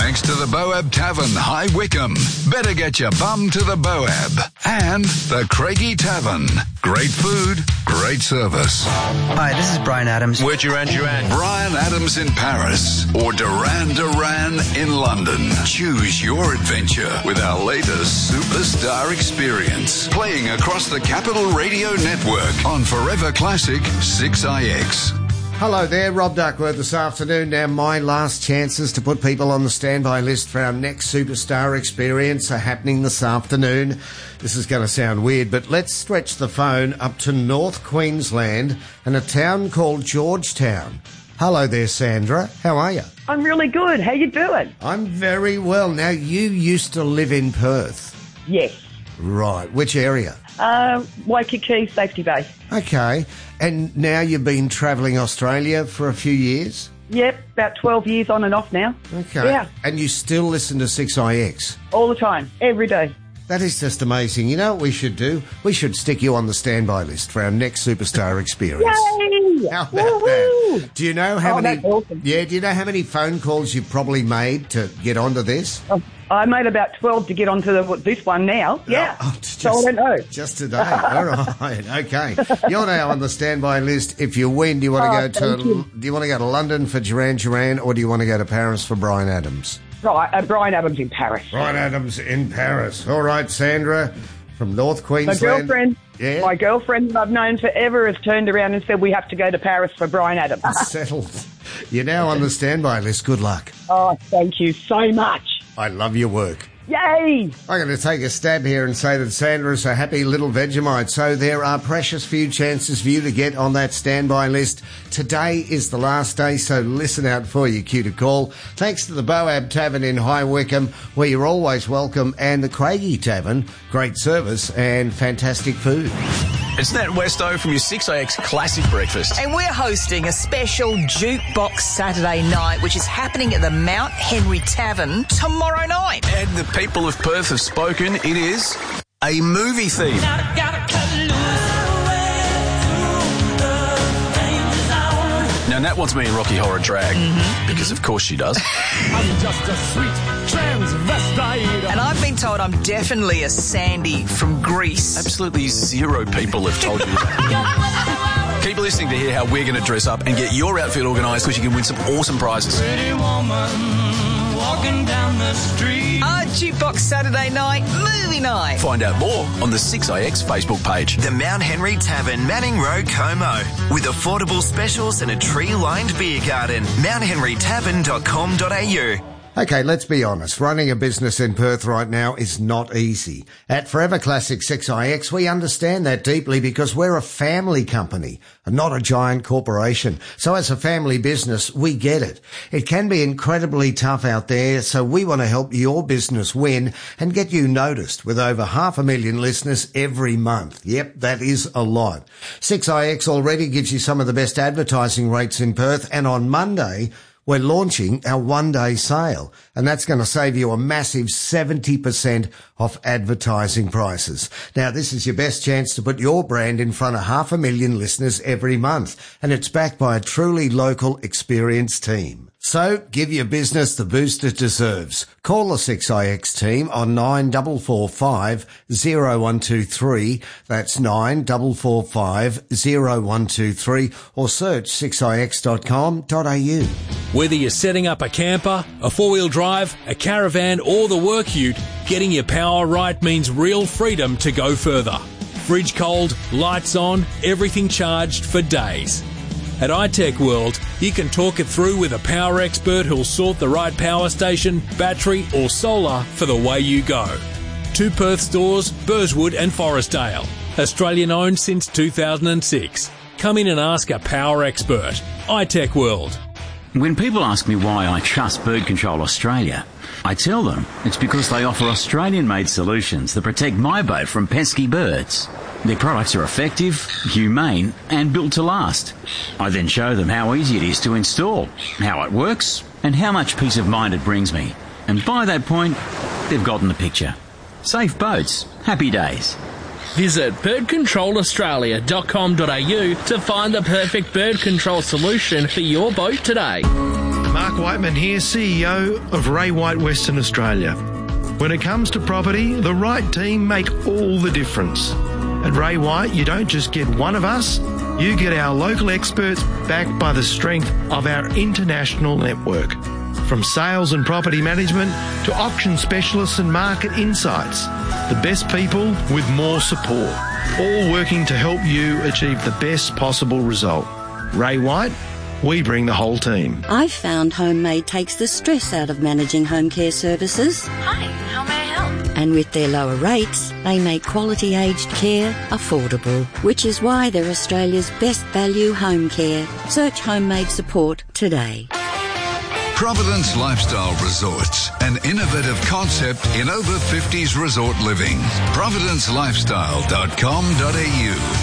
Thanks to the Boab Tavern, High Wycombe. Better get your bum to the Boab. And the Craigie Tavern. Great food, great service. Hi, this is Brian Adams. We're Duran Duran. Brian Adams in Paris or Duran Duran in London. Choose your adventure with our latest Superstar Experience. Playing across the Capital Radio Network on Forever Classic 6IX. Hello there, Rob Duckworth this afternoon. Now, my last chances to put people on the standby list for our next Superstar Experience are happening this afternoon. This is going to sound weird, but let's stretch the phone up to North Queensland and a town called Georgetown. Hello there, Sandra. How are you? I'm really good. How you doing? I'm very well. Now, you used to live in Perth. Yes. Right. Which area? Waikiki Safety Base. Okay. And now you've been travelling Australia for a few years? Yep, about 12 years on and off now. Okay. Yeah. And you still listen to 6IX? All the time, every day. That is just amazing. You know what we should do? We should stick you on the standby list for our next Superstar Experience. Yay! How about Woo-hoo! that? Do you know how many? That's awesome. Yeah. Do you know how many phone calls you've probably made to get onto this? I made about 12 to get onto this one now. Yeah. So I don't know. Just today. All right. Okay. You're now on the standby list. If you win, do you want to go to? Do you want to go to London for Duran Duran, or do you want to go to Paris for Brian Adams? Right, Brian Adams in Paris. Brian Adams in Paris. All right, Sandra from North Queensland. My girlfriend I've known forever has turned around and said we have to go to Paris for Brian Adams. Settled. You're now on the standby list. Good luck. Oh, thank you so much. I love your work. Yay! I'm going to take a stab here and say that Sandra's a happy little Vegemite, so there are precious few chances for you to get on that standby list. Today is the last day, so listen out for your cue to call. Thanks to the Boab Tavern in High Wycombe, where you're always welcome, and the Craigie Tavern, great service and fantastic food. It's Nat Westo from your 6IX Classic Breakfast. And we're hosting a special Jukebox Saturday night, which is happening at the Mount Henry Tavern tomorrow night. And the people of Perth have spoken. It is a movie theme. Now, Nat wants me in Rocky Horror Drag, because of course she does. I'm just a sweet transvestite. And I've been told I'm definitely a Sandy from Greece. Absolutely zero people have told you that. Keep listening to hear how we're going to dress up and get your outfit organised, because you can win some awesome prizes. Pretty woman walking down the street. Jukebox Saturday night, movie night. Find out more on the 6IX Facebook page. The Mount Henry Tavern, Manning Road, Como. With affordable specials and a tree-lined beer garden. MountHenryTavern.com.au. Okay, let's be honest. Running a business in Perth right now is not easy. At Forever Classic 6IX, we understand that deeply because we're a family company and not a giant corporation. So as a family business, we get it. It can be incredibly tough out there, so we want to help your business win and get you noticed with over 500,000 listeners every month. Yep, that is a lot. 6IX already gives you some of the best advertising rates in Perth, and on Monday, we're launching our one-day sale, and that's going to save you a massive 70% off advertising prices. Now, this is your best chance to put your brand in front of 500,000 listeners every month, and it's backed by a truly local, experienced team. So, give your business the boost it deserves. Call the 6IX team on 9445 0123. That's 9445 0123, or search 6ix.com.au. Whether you're setting up a camper, a four-wheel drive, a caravan, or the work ute, getting your power right means real freedom to go further. Fridge cold, lights on, everything charged for days. At iTech World, you can talk it through with a power expert who'll sort the right power station, battery or solar for the way you go. 2 Perth stores, Burswood and Forestdale. Australian owned since 2006. Come in and ask a power expert. iTech World. When people ask me why I trust Bird Control Australia, I tell them it's because they offer Australian-made solutions that protect my boat from pesky birds. Their products are effective, humane and built to last. I then show them how easy it is to install, how it works and how much peace of mind it brings me. And by that point, they've gotten the picture. Safe boats, happy days. Visit birdcontrolaustralia.com.au to find the perfect bird control solution for your boat today. Mark Whiteman here, CEO of Ray White Western Australia. When it comes to property, the right team make all the difference. At Ray White, you don't just get one of us, you get our local experts backed by the strength of our international network. From sales and property management to auction specialists and market insights, the best people with more support, all working to help you achieve the best possible result. Ray White, we bring the whole team. I've found Homemade takes the stress out of managing home care services. Hi, how may I help? And with their lower rates, they make quality aged care affordable, which is why they're Australia's best value home care. Search Homemade support today. Providence Lifestyle Resorts, an innovative concept in over 50s resort living. providencelifestyle.com.au